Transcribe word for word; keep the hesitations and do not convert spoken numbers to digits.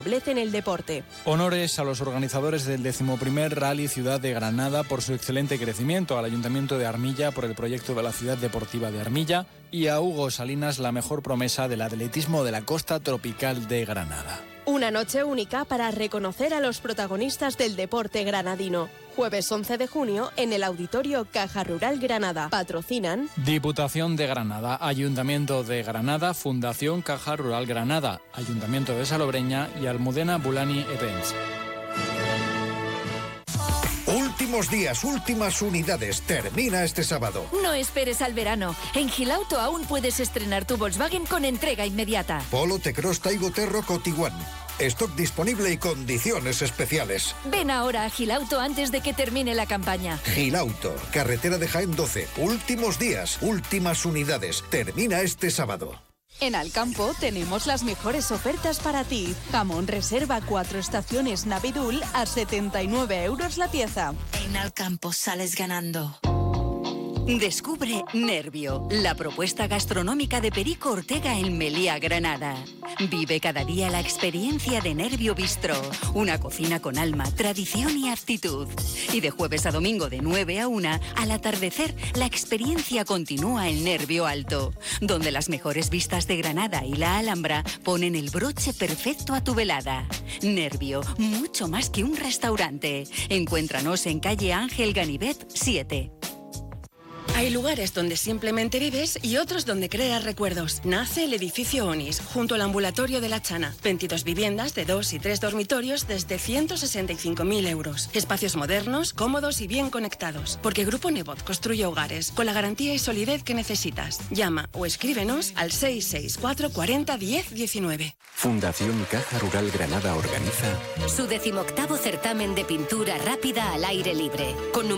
en el deporte. Honores a los organizadores del decimoprimer Rally Ciudad de Granada por su excelente crecimiento, al Ayuntamiento de Armilla por el proyecto de la Ciudad Deportiva de Armilla y a Hugo Salinas, la mejor promesa del atletismo de la costa tropical de Granada. Una noche única para reconocer a los protagonistas del deporte granadino. Jueves once de junio en el Auditorio Caja Rural Granada. Patrocinan Diputación de Granada, Ayuntamiento de Granada, Fundación Caja Rural Granada, Ayuntamiento de Salobreña y Almudena Bulani Events. Últimos días, últimas unidades. Termina este sábado. No esperes al verano. En Gilauto aún puedes estrenar tu Volkswagen con entrega inmediata. Polo, T-Cross, Taigo, Terro, Tiguan. Stock disponible y condiciones especiales. Ven ahora a Gilauto antes de que termine la campaña. Gilauto, carretera de Jaén doce. Últimos días, últimas unidades. Termina este sábado. En Alcampo tenemos las mejores ofertas para ti. Jamón reserva cuatro estaciones Navidul a setenta y nueve euros la pieza. En Alcampo sales ganando. Descubre Nervio, la propuesta gastronómica de Perico Ortega en Meliá, Granada. Vive cada día la experiencia de Nervio Bistró, una cocina con alma, tradición y actitud. Y de jueves a domingo de nueve a una, al atardecer, la experiencia continúa en Nervio Alto, donde las mejores vistas de Granada y la Alhambra ponen el broche perfecto a tu velada. Nervio, mucho más que un restaurante. Encuéntranos en calle Ángel Ganivet siete. Hay lugares donde simplemente vives y otros donde creas recuerdos. Nace el edificio Onis, junto al ambulatorio de La Chana. veintidós viviendas de dos y tres dormitorios desde ciento sesenta y cinco mil euros. Espacios modernos, cómodos y bien conectados. Porque Grupo Nebot construye hogares con la garantía y solidez que necesitas. Llama o escríbenos al seis seis cuatro cuarenta diez diecinueve. Fundación Caja Rural Granada organiza su decimoctavo certamen de pintura rápida al aire libre, con numerosos